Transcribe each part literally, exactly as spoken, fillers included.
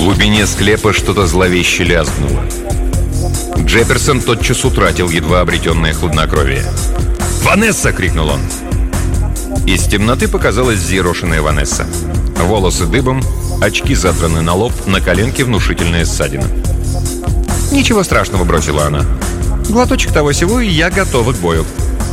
глубине склепа что-то зловеще лязгнуло. Джефферсон тотчас утратил едва обретенное хладнокровие. «Ванесса!» — крикнул он. Из темноты показалась взъерошенная Ванесса. Волосы дыбом, очки задраны на лоб, на коленке внушительная ссадина. «Ничего страшного», — бросила она. «Глоточек того-сего, и я готова к бою».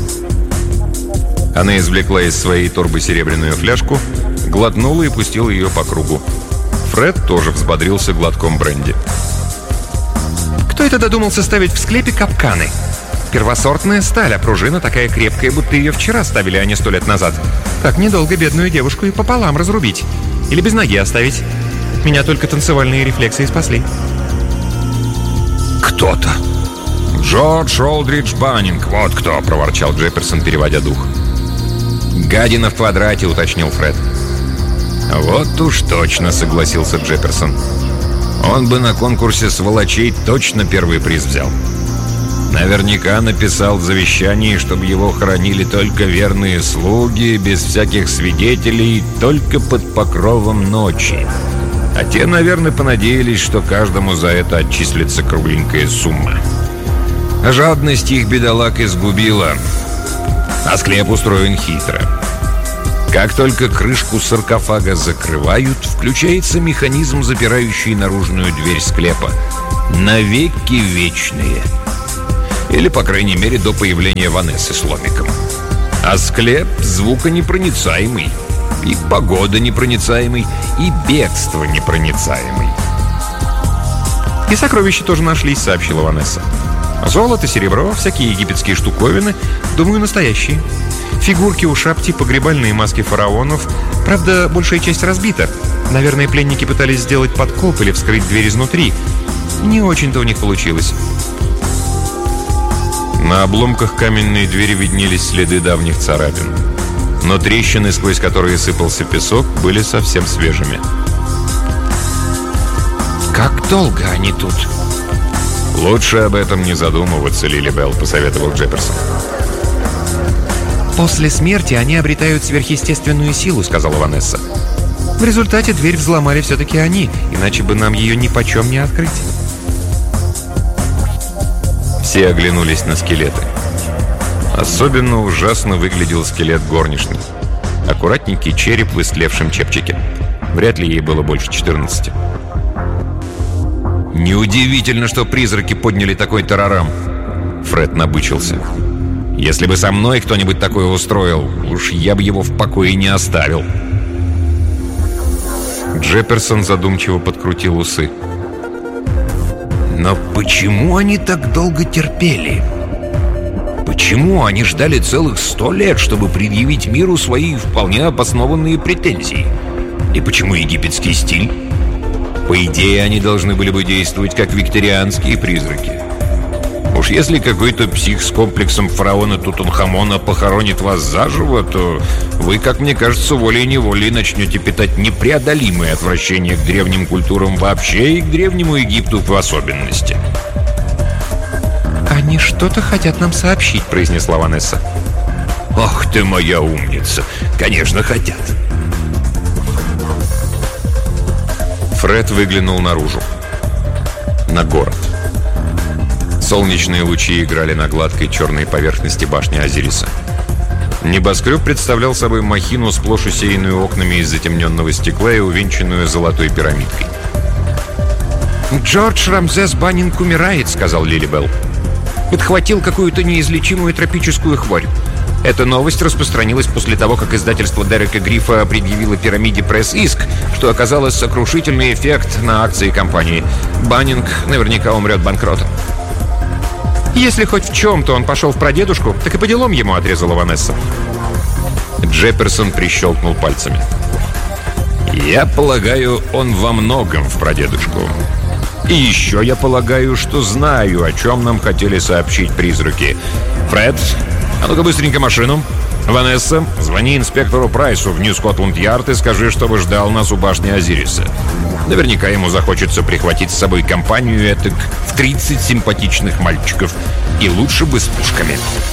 Она извлекла из своей торбы серебряную фляжку, глотнула и пустила ее по кругу. Фред тоже взбодрился глотком бренди. «Кто это додумался ставить в склепе капканы? Первосортная сталь, а пружина такая крепкая, будто ее вчера ставили, а не сто лет назад. Так недолго бедную девушку и пополам разрубить. Или без ноги оставить. Меня только танцевальные рефлексы и спасли». «Кто-то! Джордж Олдридж Баннинг, вот кто!» — проворчал Джефферсон, переводя дух. «Гадина в квадрате», — уточнил Фред. «Вот уж точно», — согласился Джефферсон. «Он бы на конкурсе сволочей точно первый приз взял. Наверняка написал в завещании, чтобы его хоронили только верные слуги, без всяких свидетелей, только под покровом ночи. А те, наверное, понадеялись, что каждому за это отчислится кругленькая сумма. Жадность их бедолаг изгубила, а склеп устроен хитро. Как только крышку саркофага закрывают, включается механизм, запирающий наружную дверь склепа. Навеки вечные. Или, по крайней мере, до появления Ванессы с ломиком. А склеп звуконепроницаемый, и погода непроницаемый, и бегство непроницаемый. «И сокровища тоже нашлись», — сообщила Ванесса. «Золото, серебро, всякие египетские штуковины. Думаю, настоящие. Фигурки у шапти, погребальные маски фараонов. Правда, большая часть разбита. Наверное, пленники пытались сделать подкоп или вскрыть дверь изнутри. Не очень-то у них получилось». На обломках каменной двери виднелись следы давних царапин. Но трещины, сквозь которые сыпался песок, были совсем свежими. «Как долго они тут?» «Лучше об этом не задумываться, Лилибелл», — посоветовал Джефферсон. «После смерти они обретают сверхъестественную силу», — сказала Ванесса. «В результате дверь взломали все-таки они, иначе бы нам ее ни почем не открыть». Все оглянулись на скелеты. Особенно ужасно выглядел скелет горничной. Аккуратненький череп в истлевшем чепчике. Вряд ли ей было больше четырнадцати. «Неудивительно, что призраки подняли такой тарарам», — Фред набычился. «Если бы со мной кто-нибудь такое устроил, уж я бы его в покое не оставил». Джефферсон задумчиво подкрутил усы. «Но почему они так долго терпели? Почему они ждали целых сто лет, чтобы предъявить миру свои вполне обоснованные претензии? И почему египетский стиль? По идее, они должны были бы действовать как викторианские призраки. Уж если какой-то псих с комплексом фараона Тутанхамона похоронит вас заживо, то вы, как мне кажется, волей-неволей начнете питать непреодолимое отвращение к древним культурам вообще и к древнему Египту в особенности». «Они что-то хотят нам сообщить», — произнесла Ванесса. «Ах ты моя умница! Конечно, хотят!» Фред выглянул наружу. На город. Солнечные лучи играли на гладкой черной поверхности башни Азириса. Небоскреб представлял собой махину, сплошь усеянную окнами из затемненного стекла и увенчанную золотой пирамидкой. «Джордж Рамзес Баннинг умирает», — сказал Лилибелл. «Подхватил какую-то неизлечимую тропическую хворь. Эта новость распространилась после того, как издательство Дерека Грифа предъявило пирамиде пресс-иск, что оказалось сокрушительный эффект на акции компании. Баннинг наверняка умрет банкротом». «Если хоть в чем-то он пошел в прадедушку, так и по делам ему», — отрезала Ванесса. Джефферсон прищелкнул пальцами. «Я полагаю, он во многом в прадедушку. И еще я полагаю, что знаю, о чем нам хотели сообщить призраки. Фред, а ну-ка быстренько машину. Ванесса, звони инспектору Прайсу в Нью-Скотланд-Ярд и скажи, чтобы ждал нас у башни Азириса. Наверняка ему захочется прихватить с собой компанию этак в тридцать симпатичных мальчиков. И лучше бы с пушками».